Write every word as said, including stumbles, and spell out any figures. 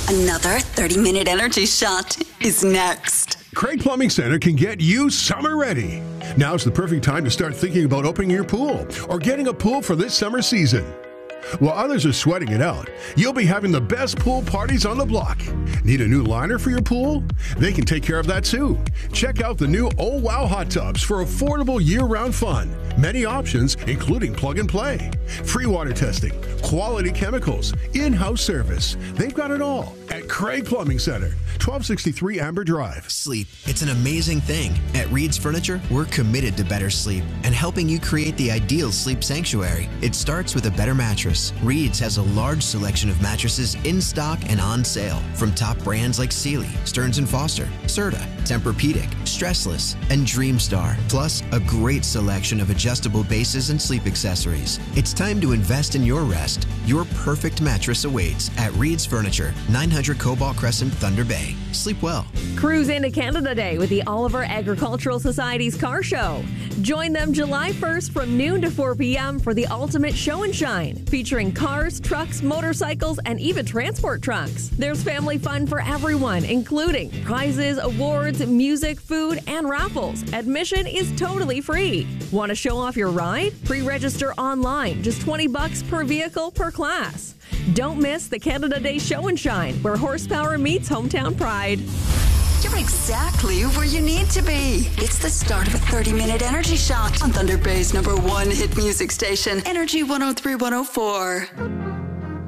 Another thirty-minute energy shot is next. Craig Plumbing Center can get you summer ready. Now's the perfect time to start thinking about opening your pool or getting a pool for this summer season. While others are sweating it out, you'll be having the best pool parties on the block. Need a new liner for your pool? They can take care of that too. Check out the new Oh Wow hot tubs for affordable year-round fun. Many options, including plug and play, free water testing, quality chemicals, in-house service. They've got it all at Craig Plumbing Center, twelve sixty-three Amber Drive. Sleep. It's an amazing thing. At Reed's Furniture, we're committed to better sleep and helping you create the ideal sleep sanctuary. It starts with a better mattress. Reed's has a large selection of mattresses in stock and on sale from top brands like Sealy, Stearns and Foster, Serta, Tempur-Pedic, Stressless, and Dreamstar. Plus, a great selection of adjustable bases and sleep accessories. It's time to invest in your rest. Your perfect mattress awaits at Reed's Furniture, nine hundred Cobalt Crescent, Thunder Bay. Sleep well. Cruise into Canada Day with the Oliver Agricultural Society's car show. Join them July first from noon to four p.m. for the ultimate show and shine, featuring cars, trucks, motorcycles, and even transport trucks. There's family fun for everyone, including prizes, awards, music, food, and raffles. Admission is totally free. Want to show off your ride? Pre-register online, just twenty bucks per vehicle per class. Don't miss the Canada Day Show and Shine, where horsepower meets hometown pride. You're exactly where you need to be. It's the start of a thirty-minute energy shot on Thunder Bay's number one hit music station, Energy one oh three point one oh four.